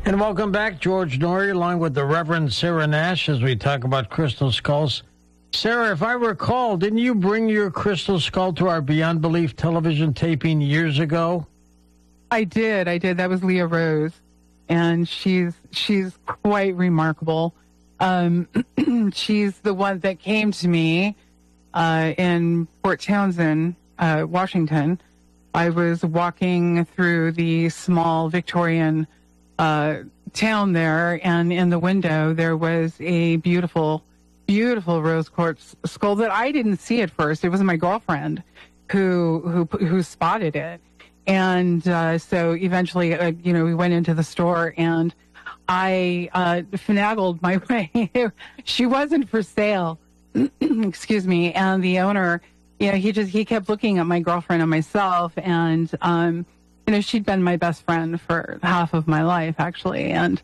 And welcome back, George Noory, along with the Reverend Sarah Nash, as we talk about crystal skulls. Sarah, if I recall, didn't you bring your crystal skull to our Beyond Belief television taping years ago? I did. That was Leah Rose, and she's quite remarkable. She's the one that came to me in Port Townsend, Washington. I was walking through the small Victorian town there, and in the window there was a beautiful rose quartz skull that I didn't see at first. It was my girlfriend who spotted it, and so eventually, we went into the store, and I finagled my way. She wasn't for sale, excuse me, and the owner, he kept looking at my girlfriend and myself, and she'd been my best friend for half of my life, actually. And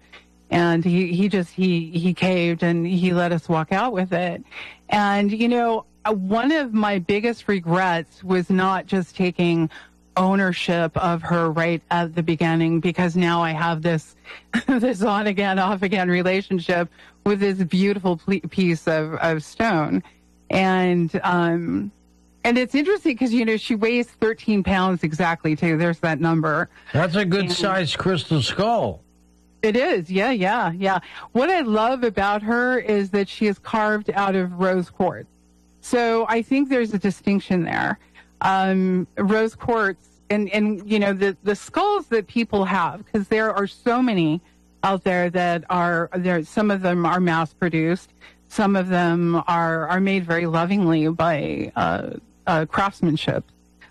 he caved, and he let us walk out with it. And, one of my biggest regrets was not just taking ownership of her right at the beginning, because now I have this on again, off again relationship with this beautiful piece of stone. And it's interesting because, she weighs 13 pounds exactly, too. There's that number. That's a good-sized crystal skull. It is, yeah. What I love about her is that she is carved out of rose quartz. So I think there's a distinction there. Rose quartz and the skulls that people have, because there are so many out there that are there. Some of them are mass-produced. Some of them are made very lovingly by craftsmanship,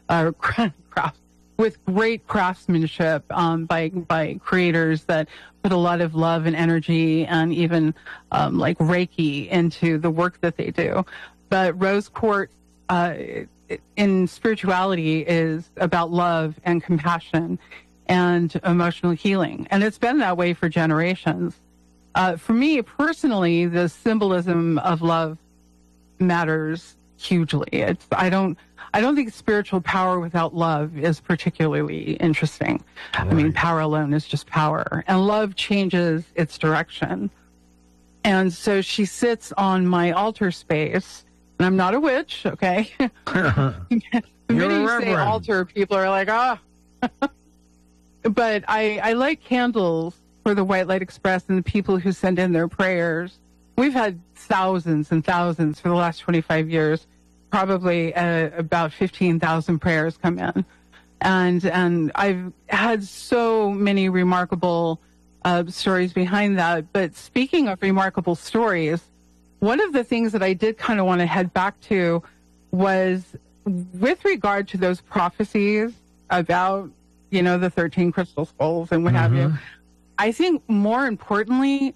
with great craftsmanship by creators that put a lot of love and energy and even like Reiki into the work that they do. But rose quartz in spirituality is about love and compassion and emotional healing, and it's been that way for generations. For me personally, the symbolism of love matters hugely. I don't think spiritual power without love is particularly interesting. Right. I mean, power alone is just power, and love changes its direction. And so she sits on my altar space, and I'm not a witch, okay? The minute you say altar, people are like, But I light candles for the White Light Express and the people who send in their prayers. We've had thousands and thousands for the last 25 years, probably about 15,000 prayers come in. And I've had so many remarkable stories behind that. But speaking of remarkable stories, one of the things that I did kind of want to head back to was with regard to those prophecies about, the 13 crystal skulls and what have you. I think more importantly,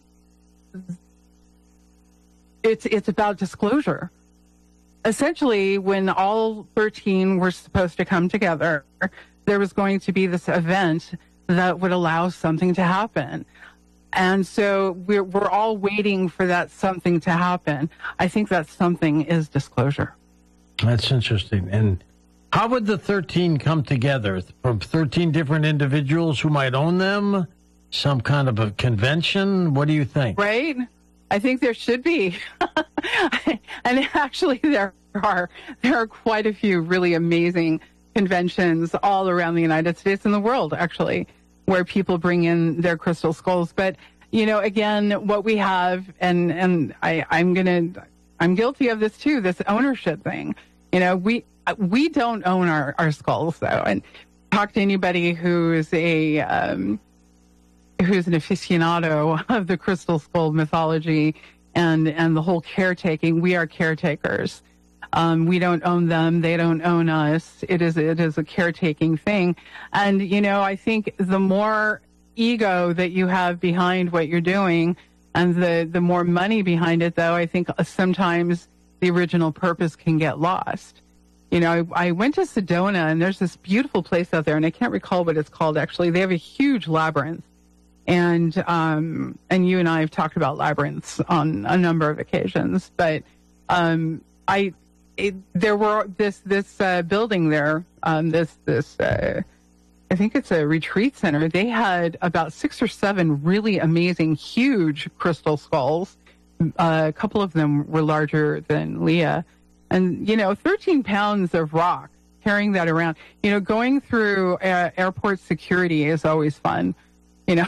it's about disclosure. Essentially, when all 13 were supposed to come together, there was going to be this event that would allow something to happen. And so we're all waiting for that something to happen. I think that something is disclosure. That's interesting. And how would the 13 come together? From 13 different individuals who might own them? Some kind of a convention? What do you think? Right? I think there should be. And actually, there are quite a few really amazing conventions all around the United States and the world, actually, where people bring in their crystal skulls. But, again, what we have, and I'm guilty of this too, this ownership thing. We don't own our skulls, though. And talk to anybody who's an aficionado of the crystal skull mythology and the whole caretaking. We are caretakers. We don't own them. They don't own us. It is a caretaking thing. And, I think the more ego that you have behind what you're doing and the more money behind it, though, I think sometimes the original purpose can get lost. I went to Sedona, and there's this beautiful place out there, and I can't recall what it's called, actually. They have a huge labyrinth. And you and I have talked about labyrinths on a number of occasions, but there were this building there, this I think it's a retreat center. They had about 6 or 7 really amazing, huge crystal skulls. A couple of them were larger than Leah. And, 13 pounds of rock, carrying that around. Going through airport security is always fun. There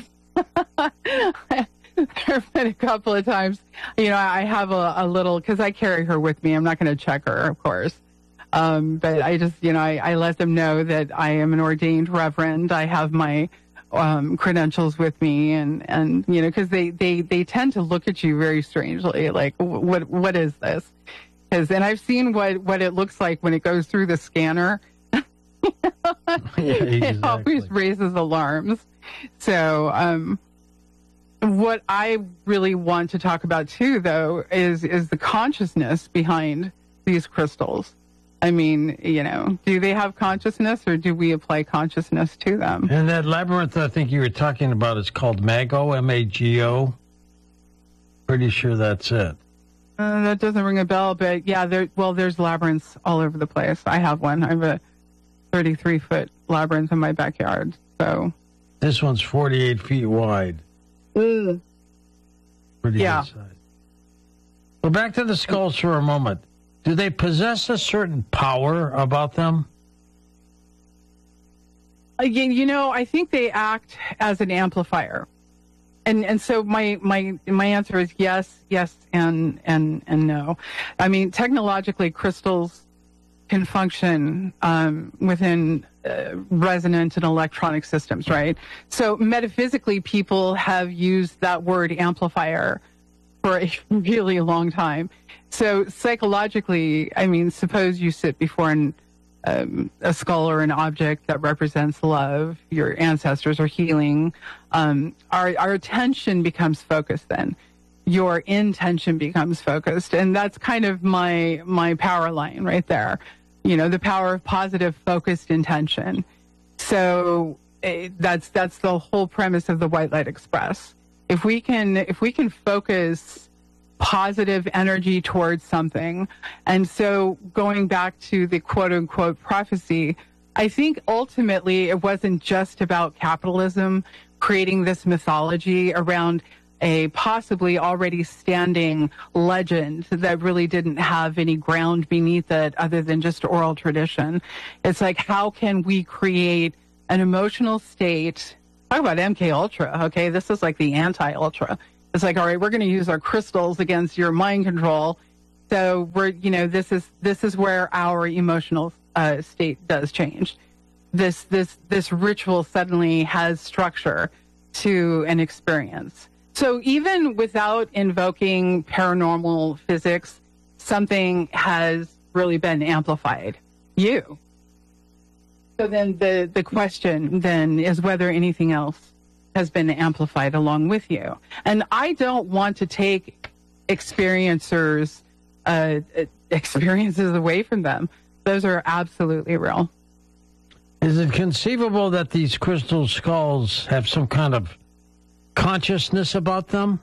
have been a couple of times, I have a little, because I carry her with me. I'm not going to check her, of course. But I just, I let them know that I am an ordained reverend. I have my credentials with me, and because they tend to look at you very strangely, like, what is this? And I've seen what it looks like when it goes through the scanner. Exactly. It always raises alarms. So, what I really want to talk about too, though, is the consciousness behind these crystals. I mean, do they have consciousness, or do we apply consciousness to them? And that labyrinth I think you were talking about is called Mago, M-A-G-O. Pretty sure that's it. That doesn't ring a bell, but yeah, there's labyrinths all over the place. I have one. I have a 33-foot labyrinth in my backyard. So this one's 48 feet wide. Pretty good size. Well, back to the skulls for a moment. Do they possess a certain power about them? Again, I think they act as an amplifier. And so my answer is yes, and no. I mean, technologically, crystals can function within resonant and electronic systems, right? So metaphysically, people have used that word amplifier for a really long time. So psychologically, I mean, suppose you sit before a skull or an object that represents love, your ancestors are healing. Our attention becomes focused then. Your intention becomes focused. And that's kind of my power line right there. The power of positive focused intention. So that's the whole premise of the White Light Express. If we can focus positive energy towards something. And so going back to the quote unquote prophecy, I think ultimately it wasn't just about capitalism creating this mythology around a possibly already standing legend that really didn't have any ground beneath it other than just oral tradition. It's like, how can we create an emotional state? Talk about MK Ultra, okay? This is like the anti-Ultra. It's like, all right, we're going to use our crystals against your mind control. So we're, this is where our emotional state does change. This ritual suddenly has structure to an experience. So even without invoking paranormal physics, something has really been amplified. You. So then the question then is whether anything else has been amplified along with you. And I don't want to take experiences away from them. Those are absolutely real. Is it conceivable that these crystal skulls have some kind of consciousness about them?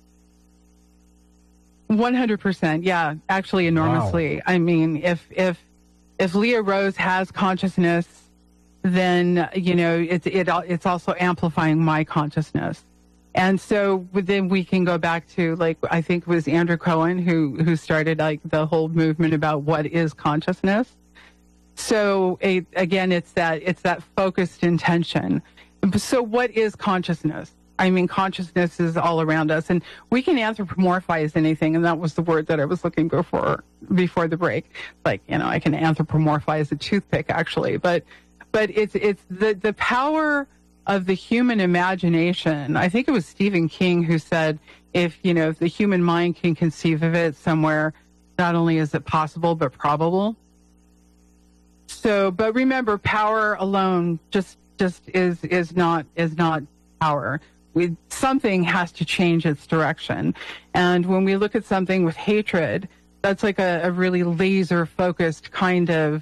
100%. Yeah, actually enormously. Wow. I mean, if Leah Rose has consciousness, then, it's also amplifying my consciousness. And so then we can go back to, like, I think it was Andrew Cohen who started, like, the whole movement about what is consciousness. So again, it's that focused intention. So what is consciousness? I mean, consciousness is all around us, and we can anthropomorphize anything, and that was the word that I was looking for before the break. Like, I can anthropomorphize a toothpick, actually, but it's the power of the human imagination. I think it was Stephen King who said, if the human mind can conceive of it somewhere, not only is it possible, but probable. So, but remember, power alone just is not power. Something has to change its direction. And when we look at something with hatred, that's like a really laser focused kind of,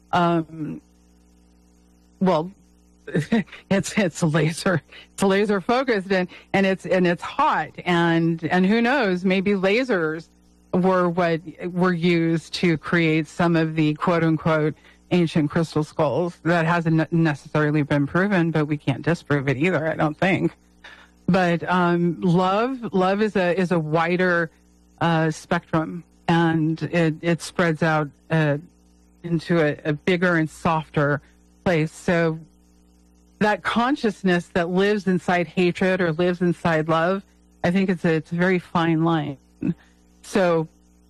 it's laser focused and it's hot and who knows, maybe lasers were what were used to create some of the quote unquote ancient crystal skulls. That hasn't necessarily been proven, but we can't disprove it either, I don't think. But love is a wider spectrum, and it spreads out into a bigger and softer place. So that consciousness that lives inside hatred or lives inside love, I think it's a very fine line. So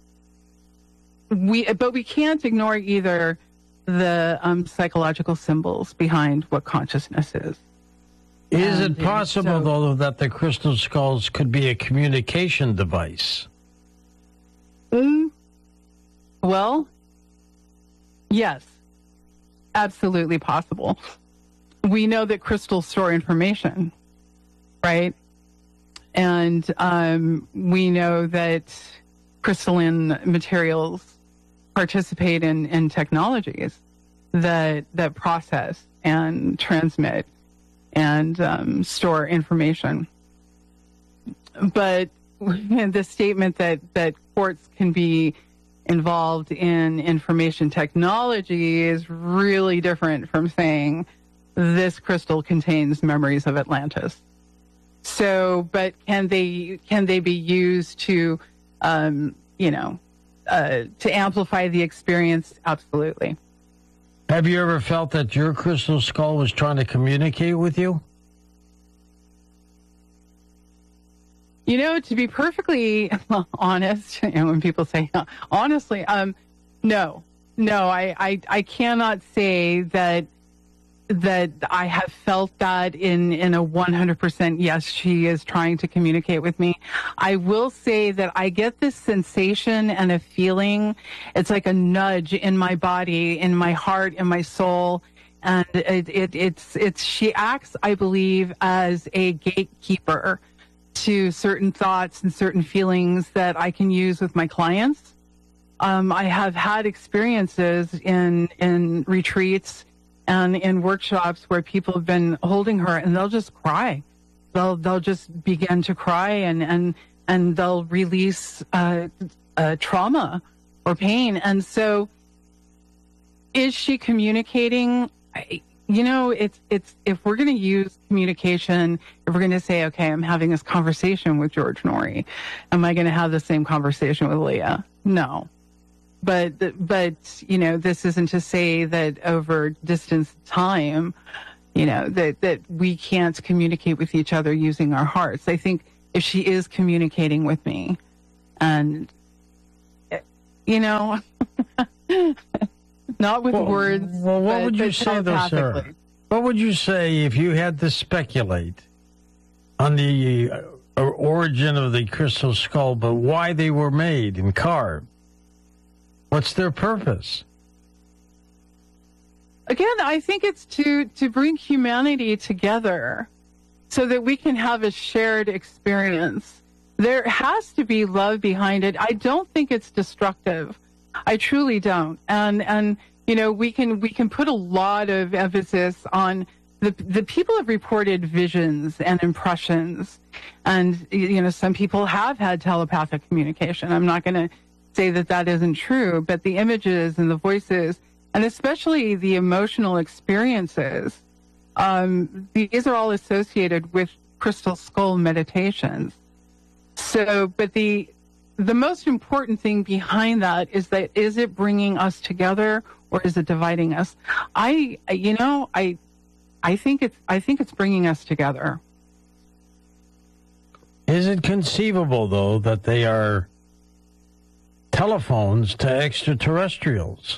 we can't ignore either the psychological symbols behind what consciousness is. Is it possible, though, that the crystal skulls could be a communication device? Well, yes, absolutely possible. We know that crystals store information, right? And we know that crystalline materials participate in technologies that process and transmit and store information. But the statement that quartz can be involved in information technology is really different from saying this crystal contains memories of Atlantis. So, but can they be used to, to amplify the experience? Absolutely. Have you ever felt that your crystal skull was trying to communicate with you? To be perfectly honest, when people say honestly, no, I cannot say that I have felt that in a 100%. Yes, she is trying to communicate with me. I will say that I get this sensation and a feeling. It's like a nudge in my body, in my heart, in my soul. And it's she acts, I believe, as a gatekeeper to certain thoughts and certain feelings that I can use with my clients. I have had experiences in retreats and in workshops where people have been holding her and they'll just cry. They'll just begin to cry and they'll release trauma or pain. And so, is she communicating? It's if we're going to use communication, if we're going to say, okay, I'm having this conversation with George Noory, am I going to have the same conversation with Leah? No. But this isn't to say that over distance time, that we can't communicate with each other using our hearts. I think if she is communicating with me and, not with words. Well, what would you say, though, Sarah? What would you say if you had to speculate on the origin of the crystal skull, but why they were made and carved? What's their purpose? Again, I think it's to bring humanity together so that we can have a shared experience. There has to be love behind it. I don't think it's destructive. I truly don't. And we can put a lot of emphasis on the people have reported visions and impressions. And, some people have had telepathic communication. I'm not going to say that isn't true, but the images and the voices, and especially the emotional experiences, these are all associated with crystal skull meditations. So, but the most important thing behind that is it bringing us together or is it dividing us? I think it's bringing us together. Is it conceivable, though, that they are telephones to extraterrestrials?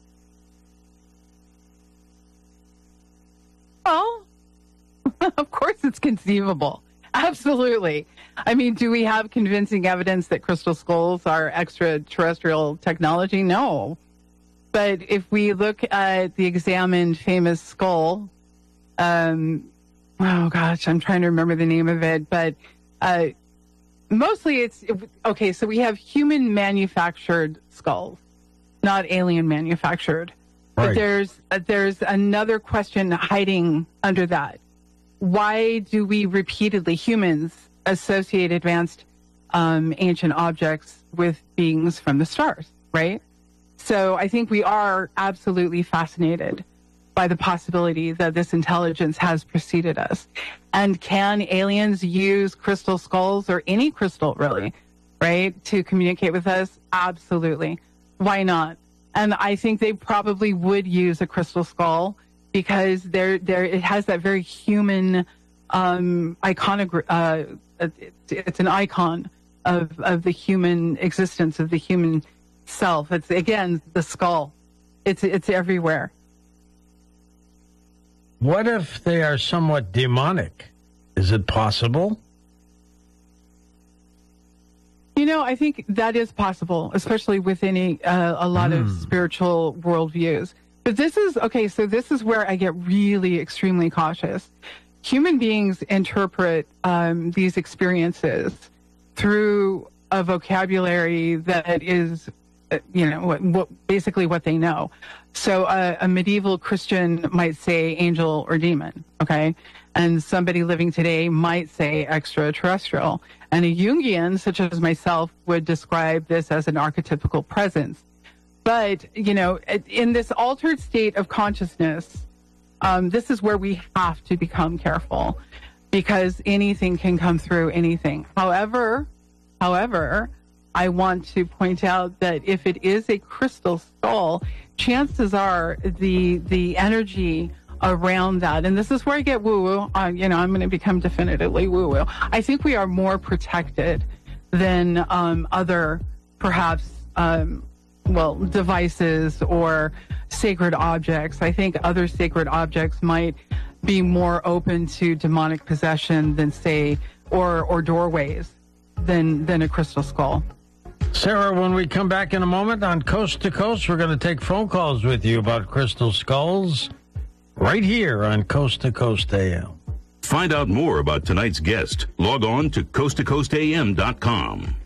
Well, of course it's conceivable. Absolutely. I mean, do we have convincing evidence that crystal skulls are extraterrestrial technology? No. But if we look at the examined famous skull, oh gosh, I'm trying to remember the name of it, but mostly it's, okay, so we have human manufactured skulls, not alien manufactured. Right. But there's another question hiding under that. Why do we repeatedly, humans, associate advanced ancient objects with beings from the stars, right? So I think we are absolutely fascinated by the possibility that this intelligence has preceded us. And can aliens use crystal skulls, or any crystal really, right, to communicate with us? Absolutely. Why not? And I think they probably would use a crystal skull because it has that very human it's an icon of the human existence, of the human self. It's, again, the skull. It's everywhere. What if they are somewhat demonic? Is it possible? I think that is possible, especially within a lot of spiritual worldviews. But this is where I get really extremely cautious. Human beings interpret these experiences through a vocabulary that is, basically what they know. So a medieval Christian might say angel or demon, okay? And somebody living today might say extraterrestrial. And a Jungian, such as myself, would describe this as an archetypical presence. But, in this altered state of consciousness, this is where we have to become careful, because anything can come through anything. However, I want to point out that if it is a crystal skull, chances are the energy around that, and this is where I get woo-woo, I'm going to become definitively woo-woo. I think we are more protected than other, perhaps, devices or sacred objects. I think other sacred objects might be more open to demonic possession than, say, or doorways than a crystal skull. Sarah, when we come back in a moment on Coast to Coast, we're going to take phone calls with you about crystal skulls right here on Coast to Coast AM. Find out more about tonight's guest. Log on to coasttocoastam.com.